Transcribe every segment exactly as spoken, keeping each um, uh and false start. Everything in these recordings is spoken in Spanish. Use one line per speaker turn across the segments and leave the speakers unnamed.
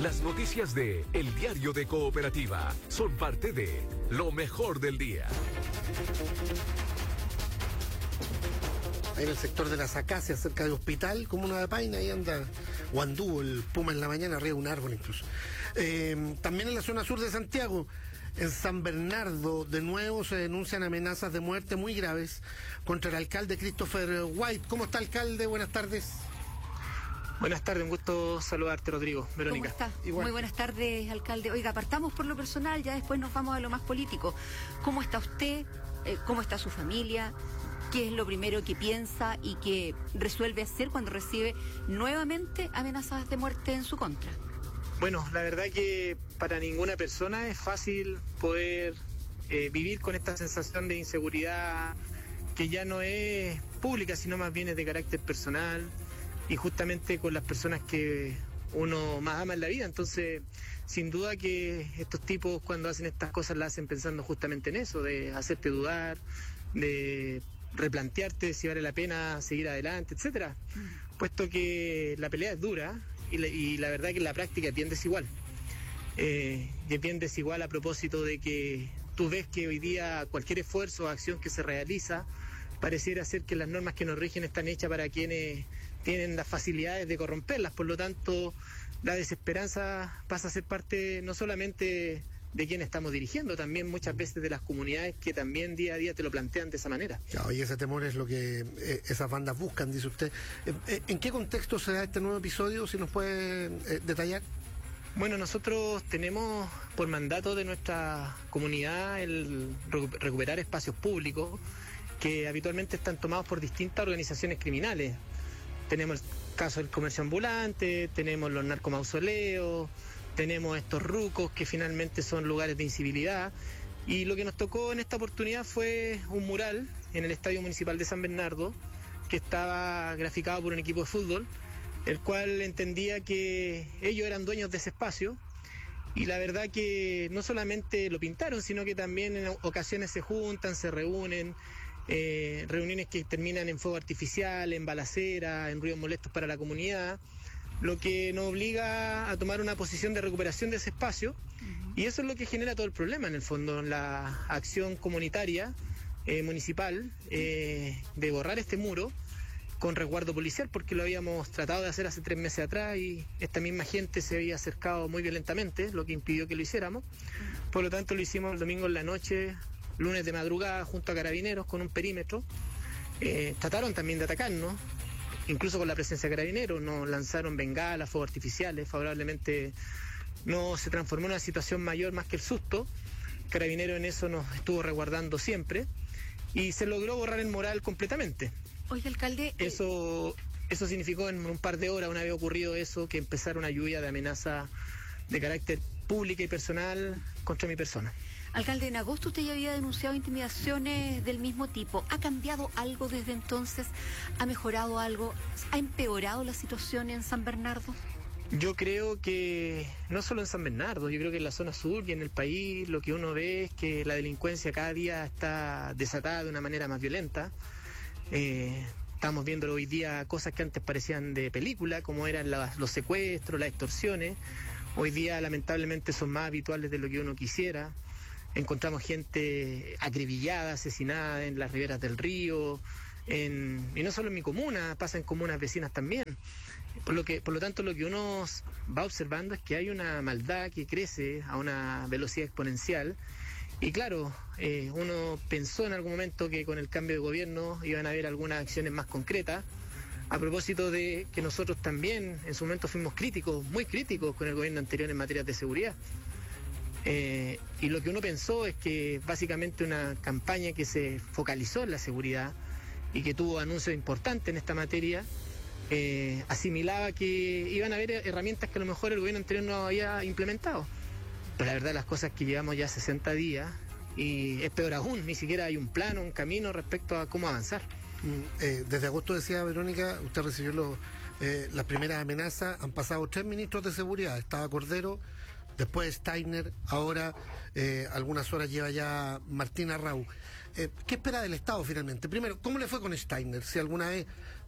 Las noticias de El Diario de Cooperativa son parte de lo mejor del día.
Ahí en el sector de las Acacias, cerca del hospital, como una paina, ahí anda, o anduvo el puma en la mañana, arriba de un árbol incluso. Eh, también en la zona sur de Santiago, en San Bernardo, de nuevo se denuncian amenazas de muerte muy graves contra el alcalde Christopher White. ¿Cómo está, alcalde? Buenas tardes.
Buenas tardes, un gusto saludarte, Rodrigo. Verónica.
¿Cómo está?
Igual.
Muy buenas tardes, alcalde. Oiga, partamos por lo personal, ya después nos vamos a lo más político. ¿Cómo está usted? Eh, ¿Cómo está su familia? ¿Qué es lo primero que piensa y que resuelve hacer cuando recibe nuevamente amenazas de muerte en su contra?
Bueno, la verdad que para ninguna persona es fácil poder eh, vivir con esta sensación de inseguridad que ya no es pública, sino más bien es de carácter personal y justamente con las personas que uno más ama en la vida. Entonces, sin duda que estos tipos cuando hacen estas cosas las hacen pensando justamente en eso, de hacerte dudar, de replantearte si vale la pena seguir adelante, etcétera. Puesto que la pelea es dura y la, y la verdad que la práctica es bien desigual. Eh, y es bien desigual a propósito de que tú ves que hoy día cualquier esfuerzo o acción que se realiza pareciera ser que las normas que nos rigen están hechas para quienes tienen las facilidades de corromperlas. Por lo tanto, la desesperanza pasa a ser parte no solamente de quienes estamos dirigiendo, también muchas veces de las comunidades que también día a día te lo plantean de esa manera.
Claro, y ese temor es lo que eh, esas bandas buscan, dice usted. Eh, eh, ¿En qué contexto se da este nuevo episodio, si nos puede eh, detallar?
Bueno, nosotros tenemos por mandato de nuestra comunidad el recuperar espacios públicos que habitualmente están tomados por distintas organizaciones criminales. Tenemos el caso del comercio ambulante, tenemos los narcomausoleos, tenemos estos rucos que finalmente son lugares de incivilidad. Y lo que nos tocó en esta oportunidad fue un mural en el Estadio Municipal de San Bernardo que estaba graficado por un equipo de fútbol, el cual entendía que ellos eran dueños de ese espacio. Y la verdad que no solamente lo pintaron, sino que también en ocasiones se juntan, se reúnen, eh, reuniones que terminan en fuego artificial, en balacera, en ruidos molestos para la comunidad, lo que nos obliga a tomar una posición de recuperación de ese espacio. Uh-huh. Y eso es lo que genera todo el problema, en el fondo, la acción comunitaria, eh, municipal, eh, de borrar este muro con resguardo policial, porque lo habíamos tratado de hacer hace tres meses atrás y esta misma gente se había acercado muy violentamente, lo que impidió que lo hiciéramos. Por lo tanto, lo hicimos el domingo en la noche, lunes de madrugada, junto a carabineros con un perímetro. Eh, trataron también de atacarnos, incluso con la presencia de carabineros, nos lanzaron bengalas, fuegos artificiales, favorablemente no se transformó en una situación mayor más que el susto. Carabineros en eso nos estuvo resguardando siempre y se logró borrar el mural completamente.
Oye, alcalde...
Eso, eso significó en un par de horas, una vez ocurrido eso, que empezara una lluvia de amenaza de carácter pública y personal contra mi persona.
Alcalde, en agosto usted ya había denunciado intimidaciones del mismo tipo. ¿Ha cambiado algo desde entonces? ¿Ha mejorado algo? ¿Ha empeorado la situación en San Bernardo?
Yo creo que no solo en San Bernardo, yo creo que en la zona sur y en el país lo que uno ve es que la delincuencia cada día está desatada de una manera más violenta. Eh, estamos viendo hoy día cosas que antes parecían de película, como eran la, los secuestros, las extorsiones. Hoy día lamentablemente son más habituales de lo que uno quisiera. Encontramos gente acribillada, asesinada en las riberas del río, en, y no solo en mi comuna, pasa en comunas vecinas también. Por lo que, por lo tanto, lo que uno va observando es que hay una maldad que crece a una velocidad exponencial. Y claro, eh, uno pensó en algún momento que con el cambio de gobierno iban a haber algunas acciones más concretas, a propósito de que nosotros también en su momento fuimos críticos, muy críticos con el gobierno anterior en materia de seguridad. Eh, y lo que uno pensó es que básicamente una campaña que se focalizó en la seguridad y que tuvo anuncios importantes en esta materia, eh, asimilaba que iban a haber herramientas que a lo mejor el gobierno anterior no había implementado. Pero la verdad las cosas que llevamos ya sesenta días y es peor aún, ni siquiera hay un plano, un camino respecto a cómo avanzar.
Mm, eh, desde agosto, decía Verónica, usted recibió los, eh, las primeras amenazas, han pasado tres ministros de seguridad, estaba Cordero, después Steiner, ahora eh, algunas horas lleva ya Martín Arrau. Eh, ¿Qué espera del Estado finalmente? Primero, ¿cómo le fue con Steiner? Si alguna vez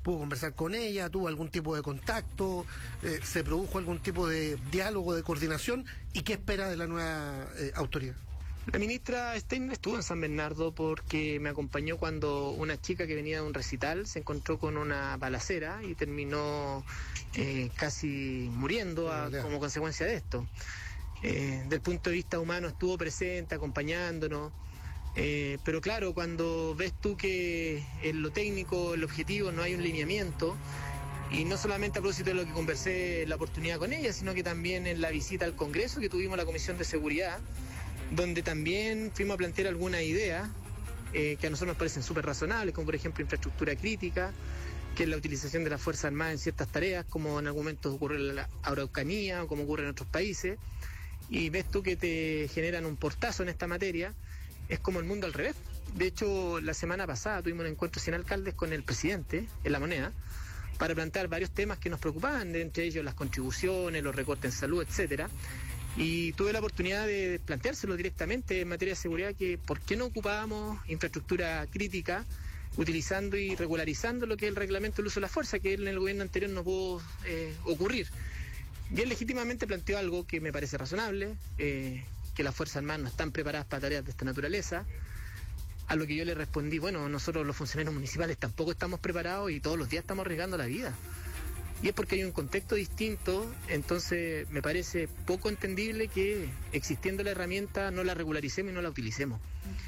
pudo conversar con ella, tuvo algún tipo de contacto, eh, se produjo algún tipo de diálogo, de coordinación, y qué espera de la nueva eh, autoridad.
La ministra Stein estuvo en San Bernardo porque me acompañó cuando una chica que venía de un recital se encontró con una balacera y terminó eh, casi muriendo a, como consecuencia de esto. Eh, del punto de vista humano estuvo presente, acompañándonos, eh, pero claro, cuando ves tú que en lo técnico, el objetivo, no hay un lineamiento, y no solamente a propósito de lo que conversé en la oportunidad con ella, sino que también en la visita al Congreso que tuvimos la Comisión de Seguridad, donde también fuimos a plantear algunas ideas eh, que a nosotros nos parecen súper razonables, como por ejemplo infraestructura crítica, que es la utilización de las Fuerzas Armadas en ciertas tareas, como en algún momento ocurre en la Araucanía o como ocurre en otros países, y ves tú que te generan un portazo en esta materia. Es como el mundo al revés. De hecho, la semana pasada tuvimos un encuentro sin alcaldes con el presidente en La Moneda para plantear varios temas que nos preocupaban, entre ellos las contribuciones, los recortes en salud, etcétera. Y tuve la oportunidad de planteárselo directamente en materia de seguridad, que por qué no ocupábamos infraestructura crítica utilizando y regularizando lo que es el reglamento del uso de la fuerza, que en el gobierno anterior no pudo eh, ocurrir. Bien legítimamente planteó algo que me parece razonable, eh, que las Fuerzas Armadas no están preparadas para tareas de esta naturaleza, a lo que yo le respondí, bueno, nosotros los funcionarios municipales tampoco estamos preparados y todos los días estamos arriesgando la vida. Y es porque hay un contexto distinto, entonces me parece poco entendible que existiendo la herramienta no la regularicemos y no la utilicemos.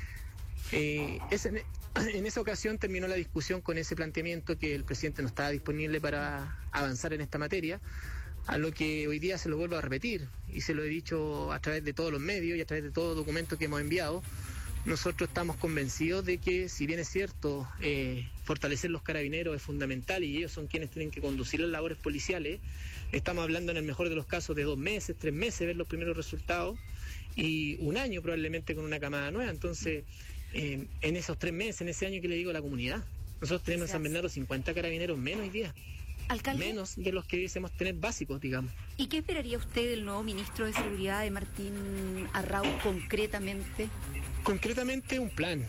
Eh, es en, en esa ocasión terminó la discusión con ese planteamiento que el presidente no estaba disponible para avanzar en esta materia, a lo que hoy día se lo vuelvo a repetir y se lo he dicho a través de todos los medios y a través de todos los documentos que hemos enviado. Nosotros estamos convencidos de que, si bien es cierto, eh, fortalecer los carabineros es fundamental y ellos son quienes tienen que conducir las labores policiales, estamos hablando en el mejor de los casos de dos meses, tres meses ver los primeros resultados y un año probablemente con una camada nueva. Entonces, eh, en esos tres meses, en ese año que le digo a la comunidad, nosotros tenemos en San Bernardo cincuenta carabineros menos hoy día.
Alcalde,
menos de los que deseamos tener básicos, digamos.
¿Y qué esperaría usted del nuevo ministro de Seguridad, de Martín Arrau, concretamente?
Concretamente un plan,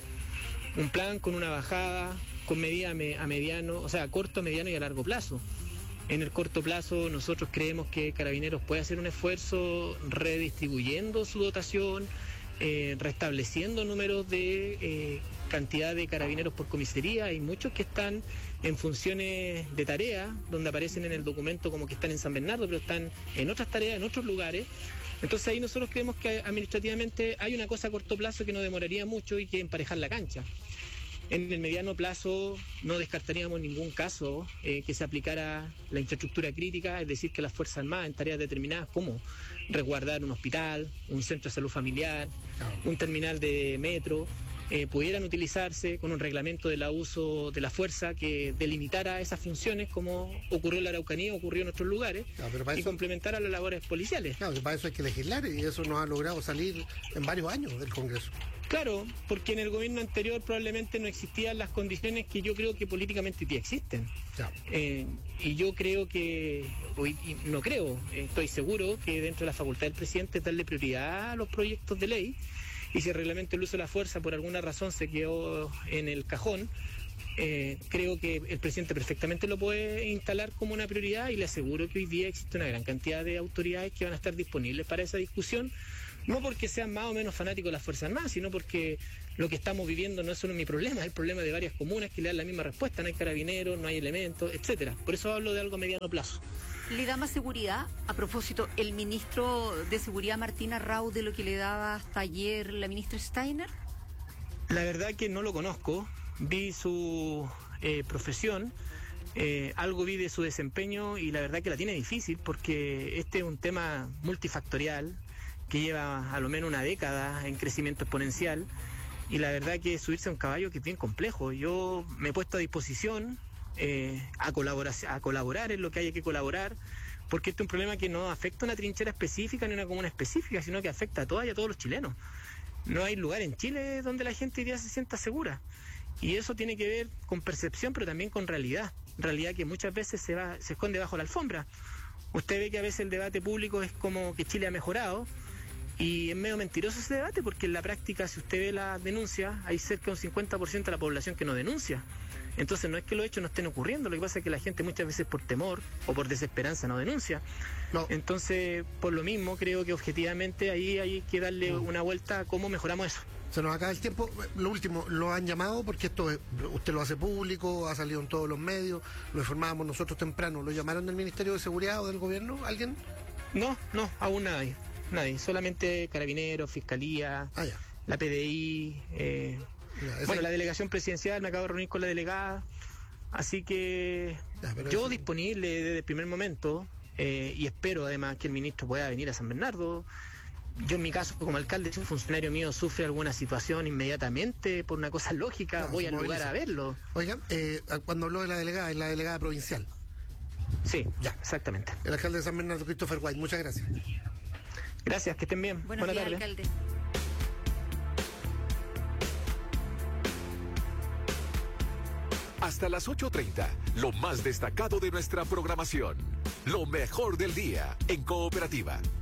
un plan con una bajada, con medida a mediano, o sea, a corto, mediano y a largo plazo. En el corto plazo nosotros creemos que Carabineros puede hacer un esfuerzo redistribuyendo su dotación, eh, restableciendo números de eh, cantidad de carabineros por comisaría. Hay muchos que están en funciones de tarea, donde aparecen en el documento como que están en San Bernardo, pero están en otras tareas, en otros lugares. Entonces ahí nosotros creemos que administrativamente hay una cosa a corto plazo que no demoraría mucho y que emparejar la cancha. En el mediano plazo no descartaríamos ningún caso eh, que se aplicara la infraestructura crítica, es decir, que las Fuerzas Armadas en tareas determinadas como resguardar un hospital, un centro de salud familiar, un terminal de metro, eh, pudieran utilizarse con un reglamento del uso de la fuerza que delimitara esas funciones, como ocurrió en la Araucanía, ocurrió en otros lugares, no, y
eso...
complementara las labores policiales.
Claro, que para eso hay que legislar y eso nos ha logrado salir en varios años del Congreso.
Claro, porque en el gobierno anterior probablemente no existían las condiciones que yo creo que políticamente ya existen. Claro. Eh, y yo creo que, hoy no creo, estoy seguro que dentro de la facultad del presidente es darle prioridad a los proyectos de ley, y si el reglamento del uso de la fuerza por alguna razón se quedó en el cajón, eh, creo que el presidente perfectamente lo puede instalar como una prioridad, y le aseguro que hoy día existe una gran cantidad de autoridades que van a estar disponibles para esa discusión. No porque sean más o menos fanáticos de las Fuerzas Armadas, sino porque lo que estamos viviendo no es solo mi problema, es el problema de varias comunas que le dan la misma respuesta. No hay carabineros, no hay elementos, etcétera. Por eso hablo de algo a mediano plazo.
¿Le da más seguridad? A propósito, el ministro de Seguridad, Martín Arrau, de lo que le daba hasta ayer la ministra Steiner.
La verdad que no lo conozco. Vi su eh, profesión, eh, algo vi de su desempeño, y la verdad que la tiene difícil porque este es un tema multifactorial que lleva a lo menos una década en crecimiento exponencial, y la verdad que subirse a un caballo que es bien complejo. Yo me he puesto a disposición eh, a, colaborar, a colaborar en lo que haya que colaborar, porque este es un problema que no afecta a una trinchera específica ni a una comuna específica, sino que afecta a todas y a todos los chilenos. No hay lugar en Chile donde la gente hoy día se sienta segura, y eso tiene que ver con percepción, pero también con realidad, realidad que muchas veces se, va, se esconde bajo la alfombra. Usted ve que a veces el debate público es como que Chile ha mejorado, y es medio mentiroso ese debate, porque en la práctica, si usted ve las denuncias, hay cerca de un cincuenta por ciento de la población que no denuncia. Entonces no es que los hechos no estén ocurriendo, lo que pasa es que la gente muchas veces por temor o por desesperanza no denuncia.
No.
Entonces, por lo mismo, creo que objetivamente ahí hay que darle
Mm.
una vuelta a cómo mejoramos eso.
Se nos acaba el tiempo. Lo último, lo han llamado porque esto es- usted lo hace público, ha salido en todos los medios, lo informábamos nosotros temprano. ¿Lo llamaron del Ministerio de Seguridad o del gobierno? ¿Alguien?
No, no, aún nadie, nadie, solamente Carabineros, Fiscalía,
Ah, ya.
la P D I, eh,
Ya, ese-
bueno, la delegación presidencial, me acabo de reunir con la delegada, así que
Ya, pero
yo
eso-
disponible desde el primer momento, eh, y espero además que el ministro pueda venir a San Bernardo. Yo en mi caso, como alcalde, si un funcionario mío sufre alguna situación inmediatamente, por una cosa lógica,
Claro,
voy
se
al lugar
moviliza.
a verlo.
Oiga, eh, cuando habló de la delegada, es la delegada provincial.
Sí,
Ya.
exactamente.
El alcalde de San Bernardo, Christopher White. Muchas gracias.
Gracias, que estén bien.
Buenos
Buena
días,
tarde.
alcalde.
Hasta las ocho treinta, lo más destacado de nuestra programación. Lo mejor del día en Cooperativa.